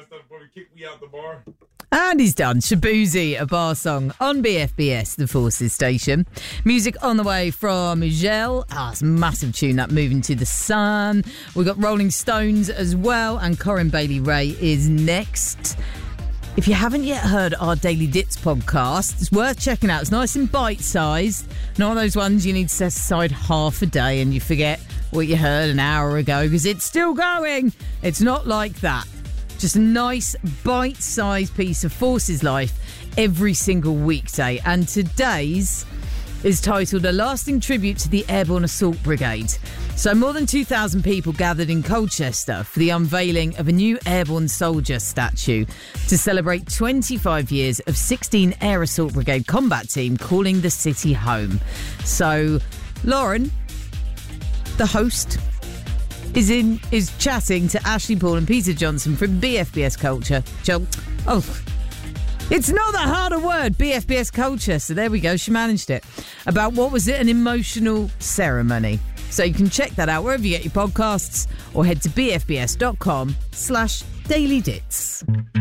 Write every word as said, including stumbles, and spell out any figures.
last time before he kicked me out the bar. And he's done. Shabuzi, a bar song on B F B S, the Forces station. Music on the way from Miguel. Ah, it's a massive tune, that Moving to the Sun. We've got Rolling Stones as well, and Corinne Bailey Ray is next. If you haven't yet heard our Daily Dits podcast, it's worth checking out. It's nice and bite-sized. Not one of those ones you need to set aside half a day and you forget what you heard an hour ago because it's still going. It's not like that. Just a nice bite-sized piece of Forces life every single weekday. And today's is titled A Lasting Tribute to the Airborne Assault Brigade. So more than two thousand people gathered in Colchester for the unveiling of a new airborne soldier statue to celebrate twenty-five years of sixteen Air Assault Brigade combat team calling the city home. So Lauren, the host, is in is chatting to Ashley Paul and Peter Johnson from B F B S Culture. Oh, it's not that hard a word, B F B S Culture. So there we go, she managed it. About what was it, an emotional ceremony. So you can check that out wherever you get your podcasts or head to bfbs.com slash daily dits.